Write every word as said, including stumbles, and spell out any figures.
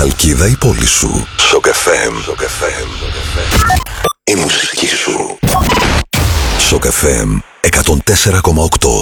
Χαλκίδα η πόλη σου. Σοκ εφ εμ. Η μουσική σου. Σοκ εφ εμ εκατόν τέσσερα κόμμα οκτώ.